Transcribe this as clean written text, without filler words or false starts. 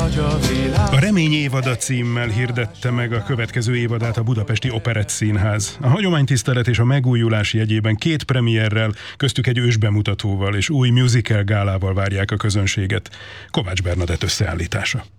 A Remény évada címmel hirdette meg a következő évadát a Budapesti Operett Színház. A hagyománytisztelet és a megújulás jegyében 2 premierrel, köztük egy ősbemutatóval és új musical gálával várják a közönséget. Kovács Bernadett összeállítása.